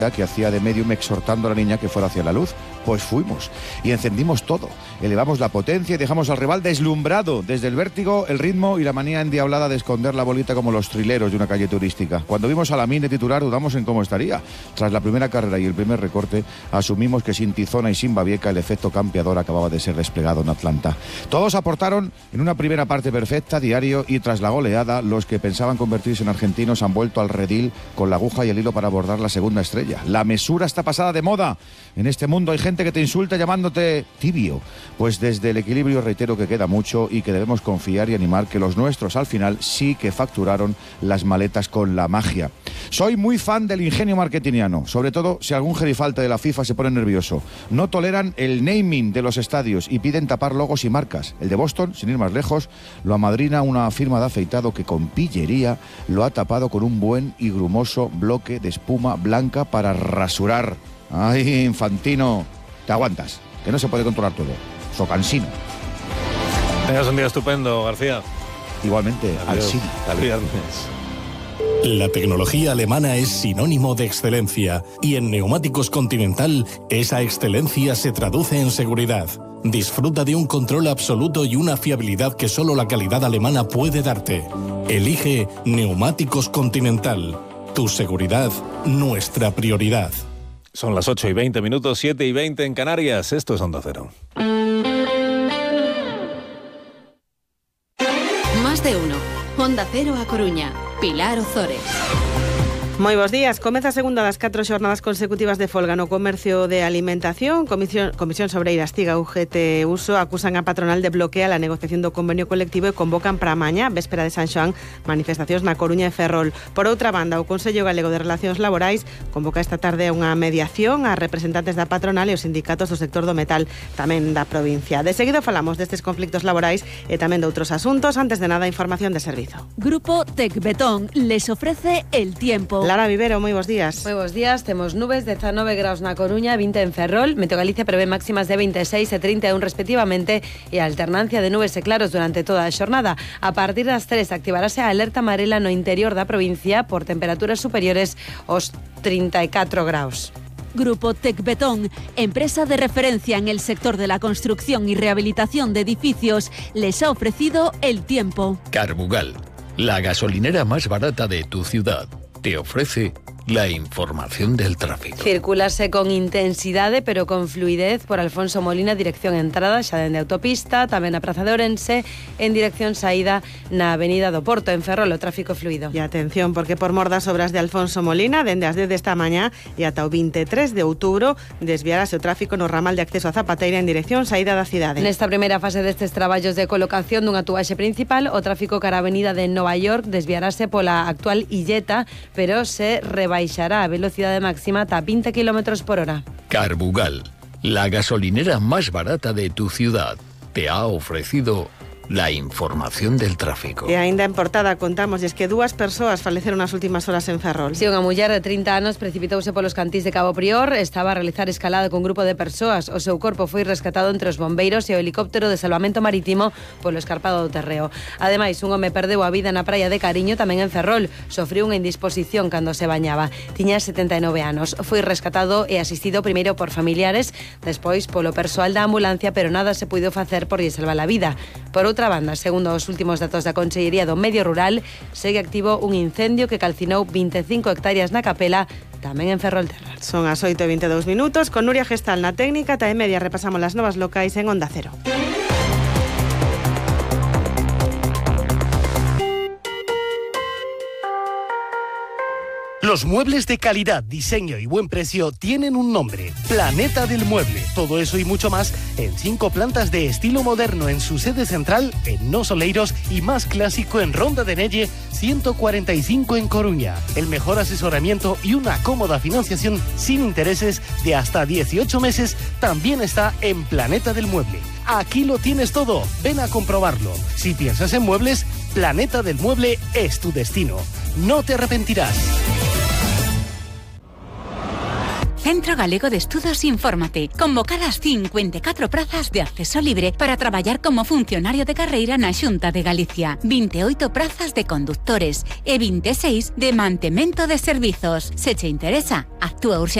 que hacía de medium exhortando a la niña que fuera hacia la luz. Pues fuimos y encendimos todo, elevamos la potencia y dejamos al rival deslumbrado desde el vértigo, el ritmo y la manía endiablada de esconder la bolita como los trileros de una calle turística. Cuando vimos a Lamine titular dudamos en cómo estaría. Tras la primera carrera y el primer recorte asumimos que sin Tizona y sin Babieca el efecto campeador acababa de ser desplegado en Atlanta. Todos aportaron en una primera parte perfecta, diario, y tras la goleada los que pensaban convertirse en argentinos han vuelto al redil con la aguja y el hilo para abordar la segunda estrella. La mesura está pasada de moda. En este mundo hay gente que te insulta llamándote tibio. Pues desde el equilibrio reitero que queda mucho y que debemos confiar y animar que los nuestros al final sí que facturaron las maletas con la magia. Soy muy fan del ingenio marketingiano, sobre todo si algún gerifalte de la FIFA se pone nervioso. No toleran el naming de los estadios y piden tapar logos y marcas. El de Boston, sin ir más lejos, lo amadrina una firma de afeitado que con pillería lo ha tapado con un buen y grumoso bloque de espuma blanca para rasurar. ¡Ay, Infantino! Te aguantas, que no se puede controlar todo. Socansino. Tengas un día estupendo, García. Igualmente, al cine. Al viernes. La tecnología alemana es sinónimo de excelencia y en Neumáticos Continental esa excelencia se traduce en seguridad. Disfruta de un control absoluto y una fiabilidad que solo la calidad alemana puede darte. Elige Neumáticos Continental. Tu seguridad, nuestra prioridad. Son las 8:20, 7:20 en Canarias. Esto es Onda Cero. Más de uno. Onda Cero a Coruña. Pilar Ozores. Moi bons días. Comeza a segunda das 4 xornadas consecutivas de folga no comercio de alimentación. Comisión Sobreira Astiga UGT Uso acusan a patronal de bloquear a negociación do convenio colectivo e convocan para mañá, véspera de San Xoán, manifestacións na Coruña e Ferrol. Por outra banda, o Consello Galego de Relacións Laborais convoca esta tarde unha mediación a representantes da patronal e os sindicatos do sector do metal, tamén da provincia. De seguido falamos destes conflictos laborais e tamén de outros asuntos. Antes de nada, información de servizo. Grupo Tecbetón les ofrece el tiempo. Lara Vivero, moi bons días. Moi bons días, temos nubes, 19 graus na Coruña, 20 en Ferrol. Meteogalicia prevé máximas de 26 e 31 respectivamente e alternancia de nubes e claros durante toda a xornada. A partir das 3 activarase a alerta amarela no interior da provincia por temperaturas superiores aos 34 graus. Grupo Tecbetón, empresa de referencia en el sector de la construcción y rehabilitación de edificios, les ha ofrecido el tiempo. Carbugal, la gasolinera más barata de tu ciudad, te ofrece la información del tráfico. Circulase con intensidade, pero con fluidez por Alfonso Molina, dirección entrada, xa dende autopista, tamén na Praza de Ourense, en dirección saída na Avenida do Porto, en Ferrol, o tráfico fluido. E atención, porque por mor das obras de Alfonso Molina, dende as 10 desta mañá e ata o 23 de outubro, desviarase o tráfico no ramal de acceso a Zapateira en dirección saída da cidade. Nesta primeira fase destes traballos de colocación dunha tuaxe principal, o tráfico cara a Avenida de Nova York desviarase pola actual Illeta, pero se rebaixará a velocidade máxima ata 20 km por hora. Carbugal, la gasolinera más barata de tu ciudad, te ha ofrecido la información del tráfico. E aínda en portada contamos que 2 persoas faleceron nas últimas horas en Ferrol. Si, unha muller de 30 anos precipitouse polos cantís de Cabo Prior, estaba a realizar escalada con un grupo de persoas. O seu corpo foi rescatado entre os bombeiros e o helicóptero de salvamento marítimo polo escarpado do terreo. Ademais, un home perdeu a vida na praia de Cariño, tamén en Ferrol. Sofriu unha indisposición cando se bañaba. Tiña 79 anos. Foi rescatado e asistido primeiro por familiares, despois polo persoal da ambulancia, pero nada se puido facer por lle salvar a vida. Por outra banda, segundo os últimos datos da Consellería do Medio Rural, segue activo un incendio que calcinou 25 hectáreas na Capela, tamén en Ferrolterra. Son as 8:22, con Nuria Gestal na técnica, e media repasamos las novas locais en Onda Cero. Los muebles de calidad, diseño y buen precio tienen un nombre: Planeta del Mueble. Todo eso y mucho más en 5 plantas de estilo moderno en su sede central en Nos Oleiros y más clásico en Ronda de Nelle 145 en Coruña. El mejor asesoramiento y una cómoda financiación sin intereses de hasta 18 meses también está en Planeta del Mueble. Aquí lo tienes todo, ven a comprobarlo. Si piensas en muebles, Planeta del Mueble es tu destino. No te arrepentirás. Centro Galego de Estudos Infórmate. Convocadas 54 prazas de acceso libre para traballar como funcionario de carreira na Xunta de Galicia. 28 prazas de conductores e 26 de mantemento de servizos. Se che interesa, actúa urxentemente.